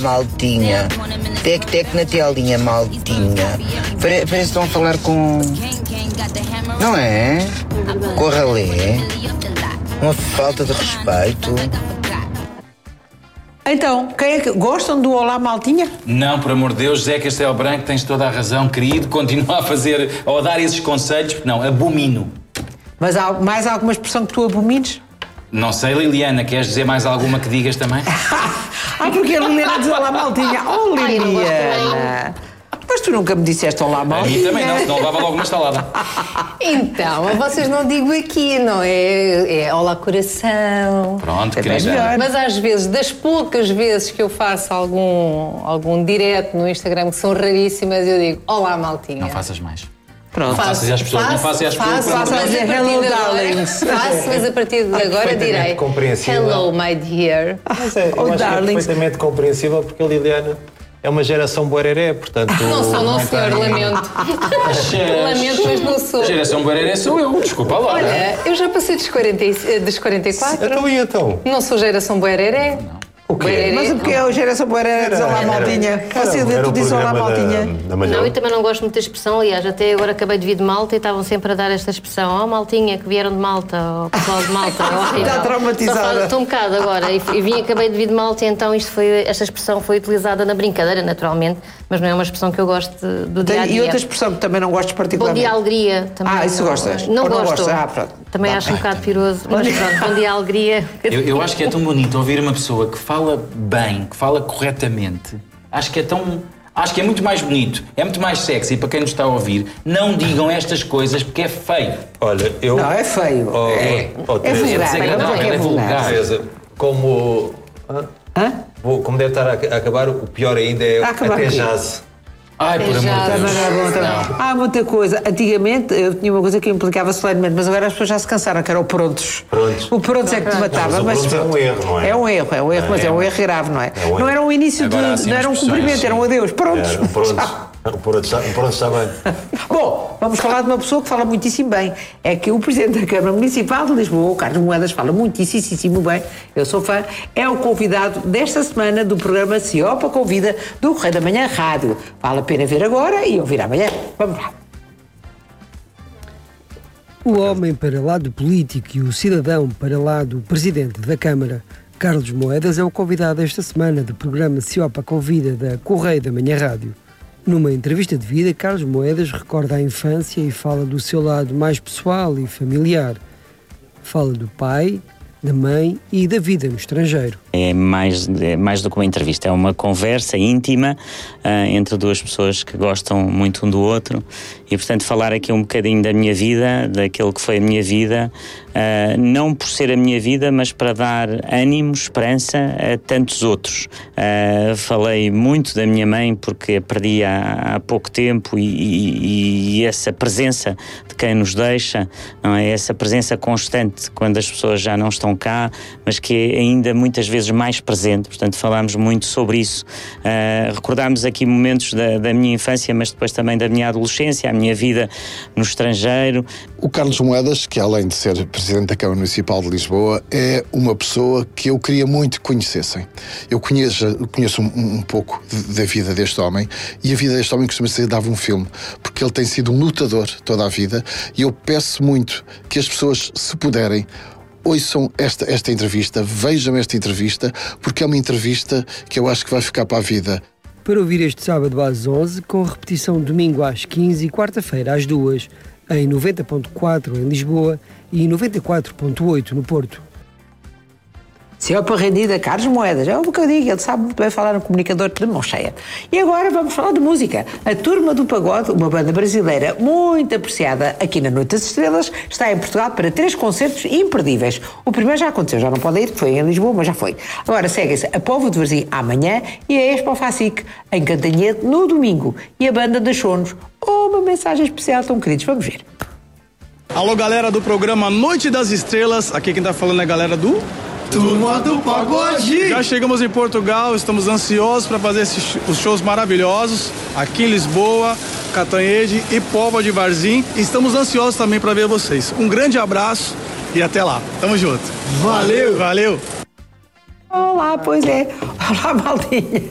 Maltinha. Tec-tec na telinha, maltinha. Parece que estão a falar com... Não é? Com a ralé. Uma falta de respeito. Então, quem é que... Gostam do Olá Maltinha? Não, por amor de Deus, José Castelo Branco, tens toda a razão, querido. Continua a fazer, ou a dar esses conselhos. Não, abomino. Mas há mais alguma expressão que tu abomines? Não sei, Liliana, queres dizer mais alguma que digas também? Porque a Liliana diz Olá Maltinha. Oh, Liliana! Mas tu nunca me disseste Olá A Maltinha. mim também não, senão levava logo uma estalada. Então, a vocês não digo aqui, não é? É Olá Coração. Pronto, É bem querida. melhor. Mas às vezes, das poucas vezes que eu faço algum direto no Instagram, que são raríssimas, eu digo Olá Maltinha. Não faças mais. Pronto. Não faças às pessoas, não faças às pessoas. faço, mas dizer a partir hello, de agora- darlings. Faço, mas a partir de agora direi compreensível. Hello, my dear. Mas eu Oh, acho que é darlings. perfeitamente compreensível porque a Liliana é uma geração boereré, portanto... Não sou, não senhor, lamento. Lamento, mas não sou. Geração Barreira sou eu, desculpa lá. Olha, eu já passei dos 44. Então e então? Não sou geração boereré. O quê? Boereré. Mas porque a geração boa diz Olá Maltinha. Você Era tu o diz Olá programa Maltinha. da manhã. Não, eu também não gosto muito da expressão, aliás, até agora acabei de vir de Malta e estavam sempre a dar esta expressão, Maltinha, que vieram de Malta, ou pessoal de Malta, é horrível. Está traumatizada. Estou um bocado agora, e acabei de vir de Malta, e então esta expressão foi utilizada na brincadeira, naturalmente, mas não é uma expressão que eu gosto do dia a dia. E outra expressão que também não gostes Bom particularmente? dia, alegria. Também Isso gostas? Não Ou não gosto. gostas? Pronto. Também acho um bocado piroso, mas pronto, bom dia, alegria. Eu acho que é tão bonito ouvir uma pessoa que fala bem, que fala corretamente. Acho que é muito mais bonito, é muito mais sexy para quem nos está a ouvir. Não digam estas coisas porque é feio. Olha, eu... Não, é feio. É vulgar. desagradável, é vulgar. Teresa, como... Como deve estar a acabar, o pior ainda é acabar até o quê? jazz. Ai, por amor de Também Deus. não é bom, também. Há muita coisa. Antigamente eu tinha uma coisa que implicava solenemente, mas agora as pessoas já se cansaram, que era o prontos. Prontos. O prontos é que te matava. Mas o prontos é um erro, não é? É um erro, mas é um erro grave, não é? um Não erro. era um início de. Agora há, assim, Não era um expressões, cumprimento, era um adeus. Prontos. Um pronto está bem. Bom, vamos falar de uma pessoa que fala muitíssimo bem. É que o Presidente da Câmara Municipal de Lisboa, o Carlos Moedas, fala muitíssimo bem. Eu sou fã. É o convidado desta semana do programa Ciopa Convida do Correio da Manhã Rádio. Vale a pena ver agora e ouvir amanhã. Vamos lá. O homem para lá do político e o cidadão para lá do Presidente da Câmara, Carlos Moedas, é o convidado esta semana do programa Ciopa Convida da Correio da Manhã Rádio. Numa entrevista de vida, Carlos Moedas recorda a infância e fala do seu lado mais pessoal e familiar. Fala do pai, da mãe e da vida no estrangeiro. É mais do que uma entrevista, é uma conversa íntima entre duas pessoas que gostam muito um do outro e, portanto, falar aqui um bocadinho da minha vida, daquilo que foi a minha vida, não por ser a minha vida, mas para dar ânimo, esperança a tantos outros. Falei muito da minha mãe porque a perdi há pouco tempo e essa presença de quem nos deixa, não é? Essa presença constante quando as pessoas já não estão cá, mas que é ainda muitas vezes mais presente, portanto falámos muito sobre isso, recordámos aqui momentos da minha infância, mas depois também da minha adolescência, a minha vida no estrangeiro. O Carlos Moedas, que além de ser Presidente da Câmara Municipal de Lisboa, é uma pessoa que eu queria muito que conhecessem. Eu conheço um pouco da vida deste homem, e a vida deste homem costuma ser dava um filme, porque ele tem sido um lutador toda a vida, e eu peço muito que as pessoas, se puderem, ouçam esta entrevista, vejam esta entrevista, porque é uma entrevista que eu acho que vai ficar para a vida. Para ouvir este sábado às 11, com repetição domingo às 15 e quarta-feira às 2, em 90.4 em Lisboa e 94.8 no Porto. Ciopa rendida, Carlos Moedas, é o que eu digo, ele sabe muito bem falar no comunicador de mão cheia. E agora vamos falar de música. A Turma do Pagode, uma banda brasileira muito apreciada aqui na Noite das Estrelas, está em Portugal para 3 concertos imperdíveis. O primeiro já aconteceu, já não pode ir, foi em Lisboa, mas já foi. Agora segue-se a Póvoa de Varzim amanhã e a Expo Facic em Cantanhede no domingo. E a banda deixou-nos uma mensagem especial, tão queridos, vamos ver. Alô, galera do programa Noite das Estrelas, aqui quem tá falando é a galera do Turma do Pagode. Já chegamos em Portugal, estamos ansiosos para fazer os shows maravilhosos aqui em Lisboa, Cantanhede e Póvoa de Varzim. Estamos ansiosos também para ver vocês. Um grande abraço e até lá. Tamo junto. Valeu! Olá, pois é. Olá, Maldinha.